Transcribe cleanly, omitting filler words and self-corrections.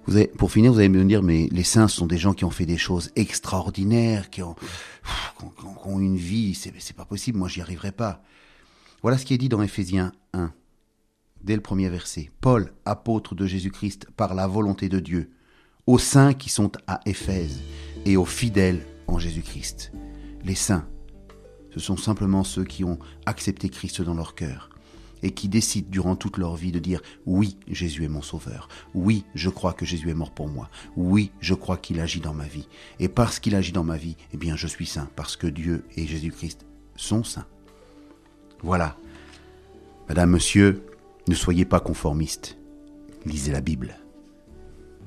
Pour finir, vous allez me dire, mais les saints sont des gens qui ont fait des choses extraordinaires, qui ont une vie, c'est pas possible, moi j'y arriverai pas. Voilà ce qui est dit dans Éphésiens 1, dès le premier verset. Paul, apôtre de Jésus-Christ, par la volonté de Dieu, aux saints qui sont à Éphèse et aux fidèles en Jésus-Christ. Les saints, ce sont simplement ceux qui ont accepté Christ dans leur cœur et qui décident durant toute leur vie de dire « Oui, Jésus est mon sauveur. Oui, je crois que Jésus est mort pour moi. Oui, je crois qu'il agit dans ma vie. Et parce qu'il agit dans ma vie, eh bien, je suis saint, parce que Dieu et Jésus-Christ sont saints. » Voilà. Madame, monsieur, ne soyez pas conformistes. Lisez la Bible.